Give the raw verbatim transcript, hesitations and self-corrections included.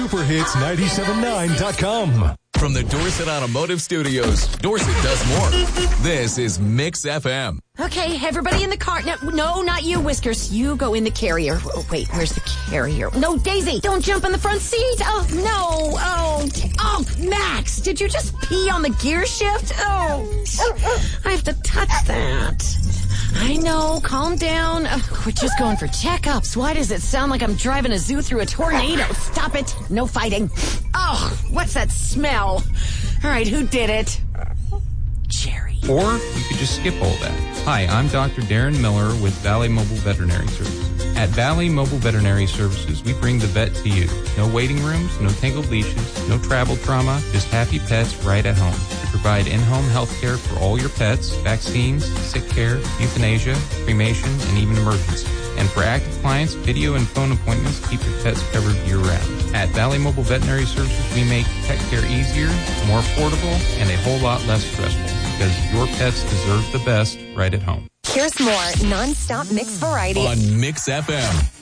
Super Hits nine seven nine dot com. From the Dorset Automotive Studios, Dorset does more. This is Mix F M. Okay, everybody in the car. No, no, not you, Whiskers. You go in the carrier. Oh, wait, where's the carrier? No, Daisy, don't jump in the front seat. Oh, no. Oh, oh, Max, did you just pee on the gear shift? Oh, I have to touch that. I know, calm down. Oh, we're just going for checkups. Why does it sound like I'm driving a zoo through a tornado? Stop it. No fighting. Oh, what's that smell? All right, who did it? Jerry. Or you could just skip all that. Hi, I'm Doctor Darren Miller with Valley Mobile Veterinary Services. At Valley Mobile Veterinary Services, we bring the vet to you. No waiting rooms, no tangled leashes, no travel trauma, just happy pets right at home. We provide in-home health care for all your pets, vaccines, sick care, euthanasia, cremation, and even emergency. And for active clients, video and phone appointments keep your pets covered year-round. At Valley Mobile Veterinary Services, we make pet care easier, more affordable, and a whole lot less stressful, because your pets deserve the best right at home. Here's more non-stop mix variety on Mix F M.